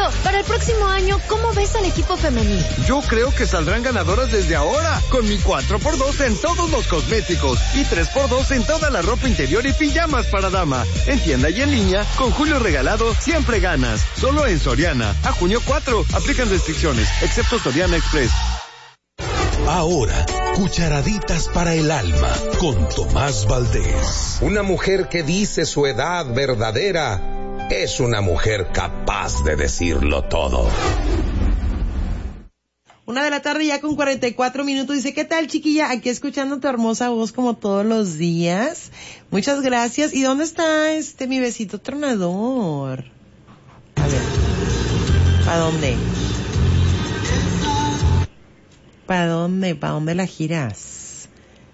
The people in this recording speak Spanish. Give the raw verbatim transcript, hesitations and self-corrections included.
para el próximo año, ¿cómo ves al equipo femenil? Yo creo que saldrán ganadoras desde ahora, con mi cuatro por dos en todos los cosméticos y tres por dos en toda la ropa interior y pijamas para dama. En tienda y en línea, con Julio Regalado, siempre ganas. Solo en Soriana. A junio cuatro. Aplican restricciones, excepto Soriana Express. Ahora, cucharaditas para el alma, con Tomás Valdés. Una mujer que dice su edad verdadera es una mujer capaz de decirlo todo. Una de la tarde ya con cuarenta y cuatro minutos. Dice, ¿qué tal, chiquilla? Aquí escuchando tu hermosa voz como todos los días. Muchas gracias. ¿Y dónde está este mi besito tronador? A ver. ¿Para dónde? ¿Para dónde? ¿Para dónde la giras?